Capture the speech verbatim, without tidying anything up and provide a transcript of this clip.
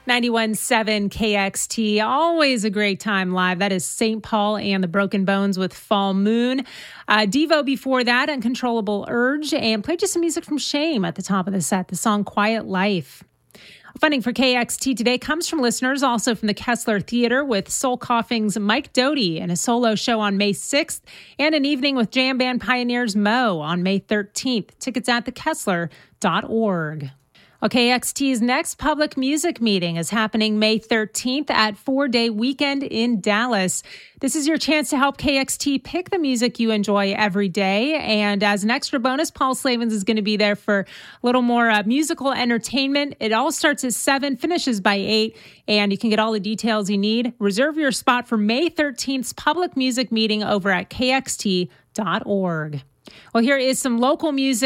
ninety-one point seven K X T, always a great time live. That is Saint Paul and the Broken Bones with Fall Moon. Uh, Devo before that, Uncontrollable Urge, and played just some music from Shame at the top of the set, the song Quiet Life. Funding for K X T today comes from listeners also from the Kessler Theater with Soul Coughing's Mike Doty and a solo show on May sixth and an evening with jam band pioneers Mo on May thirteenth. Tickets at the kessler dot org. Well, K X T's next public music meeting is happening May thirteenth at Four Day Weekend in Dallas. This is your chance to help K X T pick the music you enjoy every day. And as an extra bonus, Paul Slavens is going to be there for a little more uh, musical entertainment. It all starts at seven, finishes by eight, and you can get all the details you need. Reserve your spot for May thirteenth's public music meeting over at K X T dot org. Well, here is some local music.